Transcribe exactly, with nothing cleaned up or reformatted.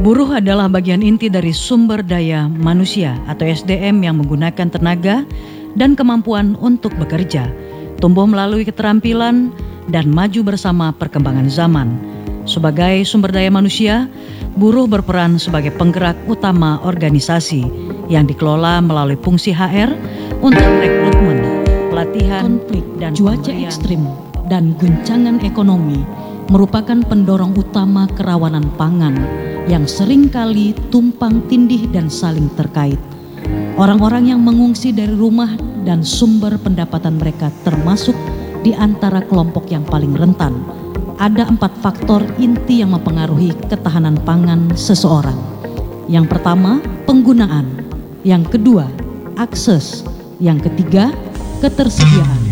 Buruh adalah bagian inti dari sumber daya manusia atau S D M yang menggunakan tenaga dan kemampuan untuk bekerja, tumbuh melalui keterampilan dan maju bersama perkembangan zaman. Sebagai sumber daya manusia, buruh berperan sebagai penggerak utama organisasi yang dikelola melalui fungsi H R untuk rekrutmen, pelatihan, konflik, dan cuaca pemberian. ekstrim, dan guncangan ekonomi merupakan pendorong utama kerawanan pangan yang seringkali tumpang tindih dan saling terkait. Orang-orang yang mengungsi dari rumah dan sumber pendapatan mereka termasuk di antara kelompok yang paling rentan. Ada empat faktor inti yang mempengaruhi ketahanan pangan seseorang. Yang pertama, penggunaan. Yang kedua, akses. Yang ketiga, ketersediaan.